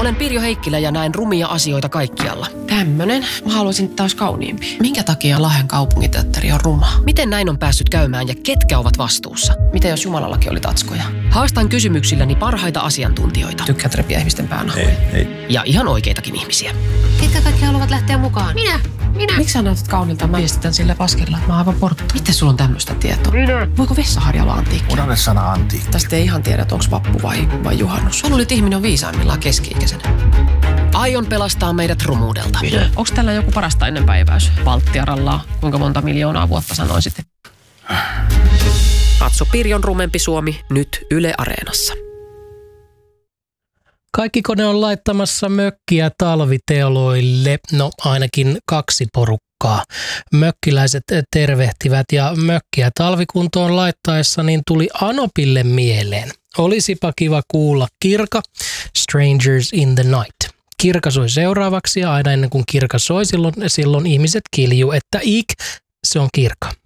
Olen Pirjo Heikkilä ja näen rumia asioita kaikkialla. Tämmönen. Mä haluaisin taas kauniimpi. Minkä takia Lahden kaupunginteatteri on ruma? Miten näin on päässyt käymään ja ketkä ovat vastuussa? Miten jos Jumalallakin oli tatskoja? Haastan kysymyksilläni parhaita asiantuntijoita. Tykkäät repiä ihmisten päänahoja. Ei. Ja ihan oikeitakin ihmisiä. Ketkä kaikki haluavat lähteä mukaan? Minä. Miksi sä näytät kaunilta? Mä viestitän sille paskella. Mä oon aivan portta. Miten sulla on tämmöistä tietoa? Voiko vessaharja olla antiikki? Unohda sana antiikki. Tästä ei ihan tiedä, että onko vappu vai juhannus. Mä luulin, että ihminen on viisaimmillaan keski-ikäisenä. Aion pelastaa meidät rumuudelta. Onko tällä joku parasta ennen päiväys? Valttiarallaa. Kuinka monta miljoonaa vuotta sanoisit? Katso Pirjon rumempi Suomi nyt Yle Areenassa. Kaikki kone on laittamassa mökkiä talviteloille, no ainakin 2 porukkaa. Mökkiläiset tervehtivät ja mökkiä talvikuntoon laittaessa niin tuli Anopille mieleen. Olisipa kiva kuulla Kirka, Strangers in the Night. Kirka soi seuraavaksi ja aina ennen kuin Kirka soi, silloin ihmiset kiljuu, että se on Kirka.